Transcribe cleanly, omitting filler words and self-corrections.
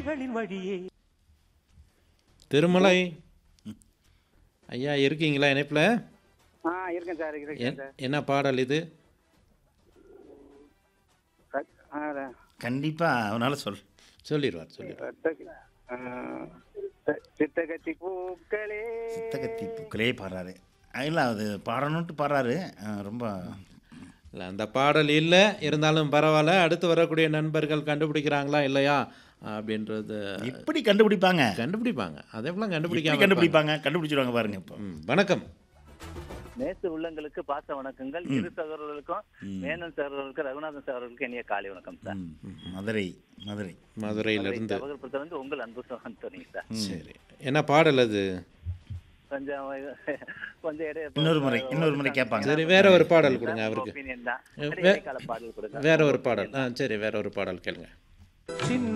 விழிகளின் வழியே. திருமலை ஐயா இருக்கீங்களா இணைப்பில்? இருக்கேன் சார், இருக்கேன் சார். என்ன பாடல் இது? கண்டிப்பா அவனால சொல்லிடுவார். சித்தகத்தி பூக்களே. சித்தகத்தி பூக்களே பாடுறாரு. இல்லை அது பாடணுன்ட்டு பாடுறாரு. ரொம்ப இல்லை அந்த பாடல் இல்லை, இருந்தாலும் பரவாயில்ல. அடுத்து வரக்கூடிய நண்பர்கள் கண்டுபிடிக்கிறாங்களா இல்லையா அப்படின்றது எப்படி கண்டுபிடிப்பாங்க. அதெல்லாம் கண்டுபிடிச்சிருவாங்க பாருங்க. இப்போ வணக்கம். நேச உள்ளங்களுக்கு பாச வணக்கங்கள். இரு சகோதரர்களுக்கும் மேனன் சகோதரர்களுக்கும் ரகுநாதன் சகோதரர்களுக்கும் இனிய காலை வணக்கம் சார். மதுரையிலிருந்து வந்து உங்கள் அன்பு சோகன் சார். சரி, என்ன பாடல் அது? கொஞ்சம் இன்னொரு முறை கேட்பாங்க. சரி, வேற ஒரு பாடல் கொடுங்க அவருக்கு. பாடல் கொடுங்க. வேற ஒரு பாடல். சரி, வேற ஒரு பாடல் கேளுங்க.